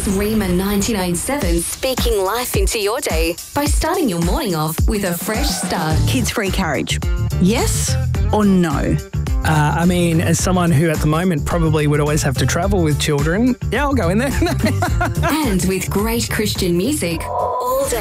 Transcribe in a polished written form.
is Rima 99.7 speaking life into your day by starting your morning off with a fresh start. Kids-free carriage, yes or no? I mean, as someone who at the moment probably would always have to travel with children, yeah, I'll go in there. And with great Christian music all day.